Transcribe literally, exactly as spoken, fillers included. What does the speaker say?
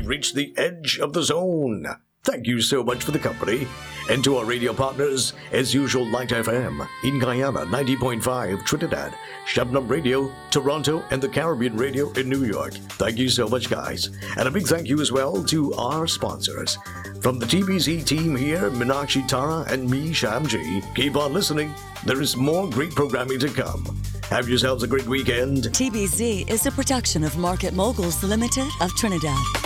we've reached the edge of the zone. Thank you so much for the company. And to our radio partners, as usual, Light F M in Guyana, ninety point five, Trinidad, Shabnam Radio, Toronto, and the Caribbean Radio in New York. Thank you so much, guys. And a big thank you as well to our sponsors. From the T B Z team here, Meenakshi Tara and me, Shamji, keep on listening. There is more great programming to come. Have yourselves a great weekend. T B Z is a production of Market Moguls Limited of Trinidad.